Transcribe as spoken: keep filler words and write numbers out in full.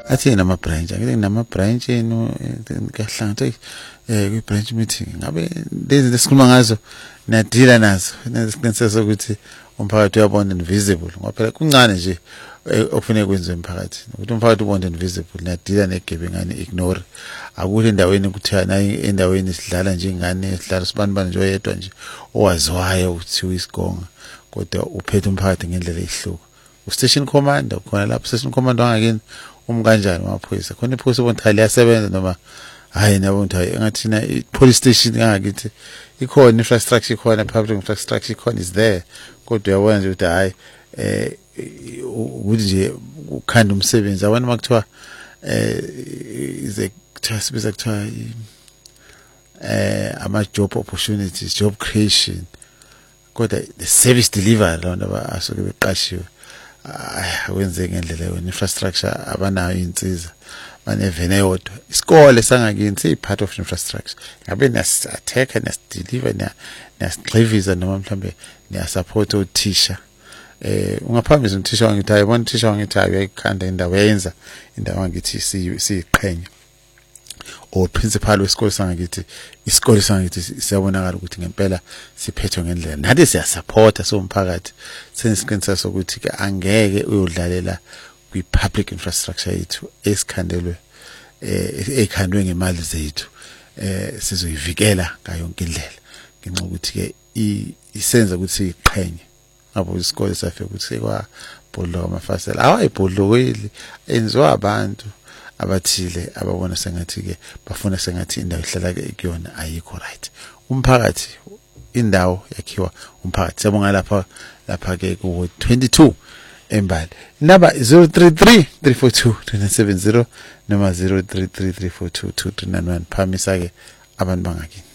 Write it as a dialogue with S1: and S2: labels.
S1: athi nama branch ake nama branch eno kahlanga eh kwi branch meeting ngabe lezi lesikhuluma ngazo nadila nazo nesiqiniseko ukuthi umphakathi uyabona invisible ngoba phela kuncane nje okufanele kwenziwe emphakathini ukuthi umphakathi ubone invisible nadila negebengane ignore akule endaweni ukuthiya nayi endaweni sidlala nje ingane sidlala sibanibani nje oyedwa nje owaziwayo ukuthi uyisigonga kodwa uphethe umphakathi ngendlela ehluka u-station commander khona lapho station commander wangakini umkanjani amaphoyisa khona iphoyisa bonke cha liyasebenza noma hayi nabo nthi engathina i-police station yangakithi ikhona infrastructure ikhona public infrastructure ikhona is there kodwa uyabona nje ukuthi hayi eh ukuthi nje ukhanda umsebenzi abantu makuthiwa eh ize sibiza kuthiwa eh ama job opportunities job creation kodwa the service delivery lona basuke beqashiwe awenze ngendlela yona infrastructure abanayo insiza banevene yodwa isikole sangakini si part of infrastructure ngabe nas attack nas deliver na nasigxiviza noma mhlambe niya support uthisha eh ungaphambisa uthisha wangithi ayibona uthisha wangithi ayikhanda indawo yenza indawo wangithi siyiqhenye o principal wesikole sangakithi isikole sangakithi siyabonakala ukuthi ngempela siphethwe ngendlela nathi siya supporta somphakathi senisiqiniseka sokuthi ke angeke uyodlalela kwi public infrastructure yethu esikhandelwe eh ekhandwe ngemali zethu eh sizoyivikela ngayo yonke indlela ngenxa ukuthi ke isenza ukuthi siqhenye abo isikole safika ukuthi sekwa bhodlo amafasela awayibhodlokeli enziwa abantu abathile ababona sengathi ke bafuna sengathi indawo ihlala ke kuyona ayikho right umphakathi indawo yakhiwa umphakathi siyabonga lapha lapha ke ku twenty-two embali naba zero three three three four two two nine seven zero noma zero three three three four two two three nine one phamisa ke abantu bangakini.